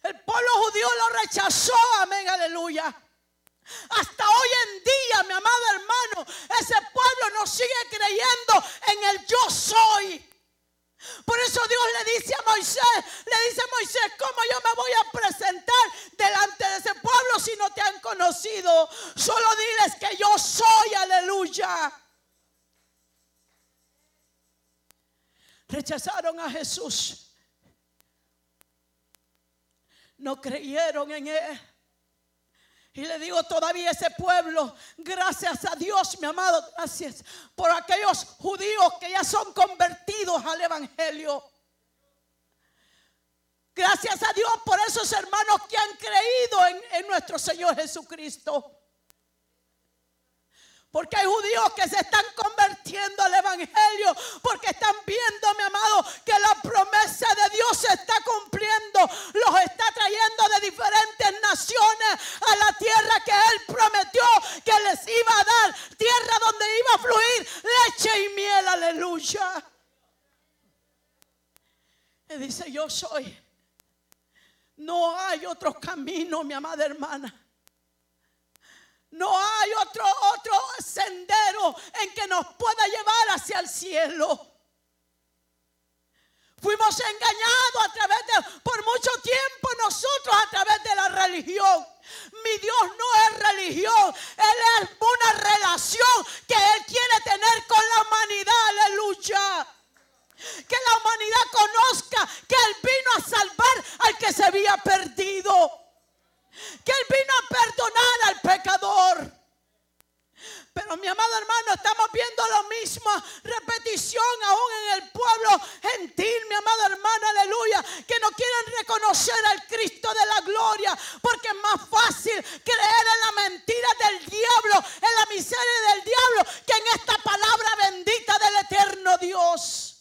El pueblo judío lo rechazó, amén, aleluya. Hasta hoy en día, mi amado hermano, ese pueblo no sigue creyendo en el yo soy. Por eso Dios le dice a Moisés, ¿cómo yo me voy a presentar delante de ese pueblo si no te han conocido? Solo diles que yo soy, aleluya. Rechazaron a Jesús. No creyeron en Él. Y le digo todavía a ese pueblo, gracias a Dios, mi amado, gracias por aquellos judíos que ya son convertidos al evangelio. Gracias a Dios por esos hermanos que han creído en nuestro Señor Jesucristo. Porque hay judíos que se están convirtiendo al evangelio, porque están viendo, mi amado, que la promesa de Dios se está cumpliendo. Los está trayendo de diferentes naciones a la tierra que Él prometió que les iba a dar. Tierra donde iba a fluir leche y miel, aleluya. Y dice, yo soy. No hay otro camino, mi amada hermana. No hay otro sendero en que nos pueda llevar hacia el cielo. Fuimos engañados por mucho tiempo nosotros a través de la religión. Mi Dios no es religión, Él es una relación que Él quiere tener con la humanidad, aleluya. Que la humanidad conozca que Él vino a salvar al que se había perdido. Que Él vino a perdonar al pecador. Pero mi amado hermano, estamos viendo la misma repetición aún en el pueblo gentil, mi amado hermano, aleluya, que no quieren reconocer al Cristo de la gloria, porque es más fácil creer en la mentira del diablo, en la miseria del diablo, que en esta palabra bendita del eterno Dios.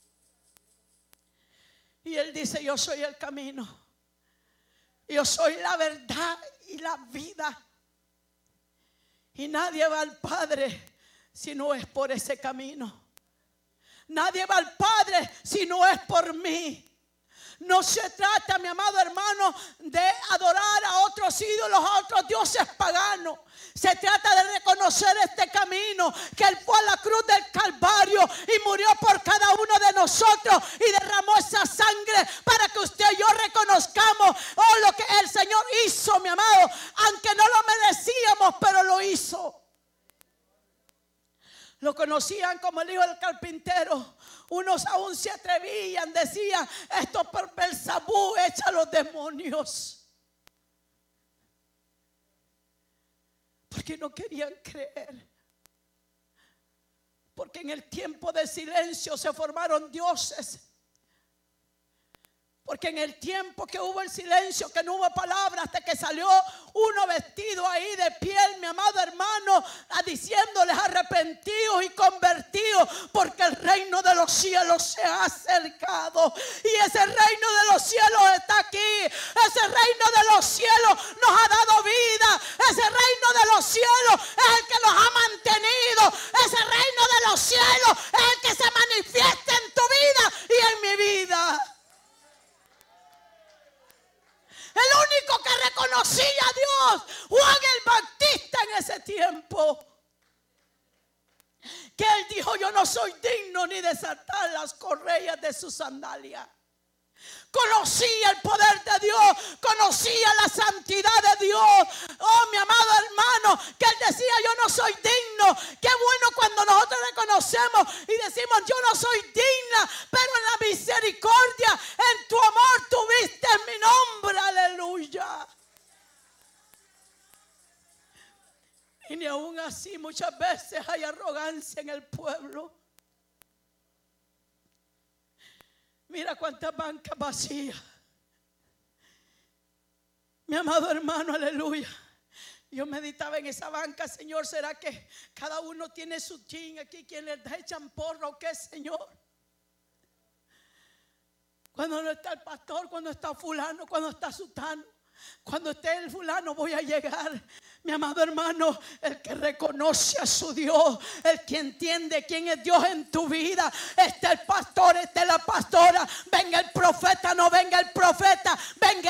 Y Él dice, yo soy el camino. Yo soy la verdad y la vida. Y nadie va al Padre si no es por ese camino. Nadie va al Padre si no es por mí. No se trata, mi amado hermano, de adorar a otros ídolos, a otros dioses paganos. Se trata de reconocer este camino, que Él fue a la cruz del Calvario y murió por cada uno de nosotros y derramó esa sangre para que usted y yo reconozcamos lo que el Señor hizo, mi amado, aunque no lo merecíamos, pero lo hizo. Lo conocían como el hijo del carpintero. Unos aún se atrevían, decían, esto por Belzabú echa a los demonios. Porque no querían creer. Porque en el tiempo de silencio se formaron dioses. Porque en el tiempo que hubo el silencio, que no hubo palabras, hasta que salió uno vestido ahí de piel, mi amado hermano, diciéndoles arrepentidos y convertidos, porque el reino de los cielos se ha acercado. Y ese reino de los cielos está aquí. Ese reino de los cielos nos ha dado vida. Ese reino de los cielos es el que nos ha mantenido. Ese reino de los cielos es el que se manifiesta en tu vida y en mi vida. El único que reconocía a Dios, Juan el Bautista, en ese tiempo. Que él dijo, yo no soy digno ni desatar las correas de sus sandalias. Conocía el poder de Dios, conocía la santidad de Dios. Oh, mi amado hermano, que él decía, yo no soy digno. Qué bueno cuando nosotros reconocemos y decimos, yo no soy digna, pero en la misericordia, en tu amor tuviste mi nombre, aleluya. Y ni aún así muchas veces hay arrogancia en el pueblo. Mira cuántas bancas vacías. Mi amado hermano, aleluya. Yo meditaba en esa banca, Señor, ¿será que cada uno tiene su chin aquí? ¿Quién les echan porro o qué, Señor? Cuando no está el pastor, cuando está fulano, cuando está sutano, cuando esté el fulano voy a llegar. Mi amado hermano, el que reconoce a su Dios, el que entiende quién es Dios en tu vida, está el pastor, está la pastora, venga el profeta, no venga el profeta, venga